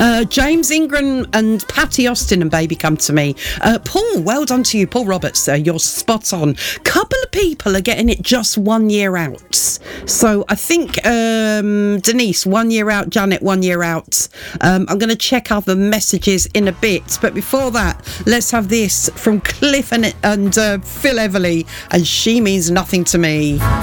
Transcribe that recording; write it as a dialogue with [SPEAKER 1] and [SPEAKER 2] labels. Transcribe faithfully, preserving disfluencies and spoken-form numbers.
[SPEAKER 1] Uh, James Ingram and Patty Austin and Baby Come to Me. Uh, Paul, well done to you. Paul Roberts, uh, you're spot on. Couple of people are getting it just one year out. So I think um, Denise, one year out. Janet, one year out. Um, I'm going to check other messages in a bit. But before that, let's have this from Cliff and, and uh, Phil Everly. And She Means Nothing to Me.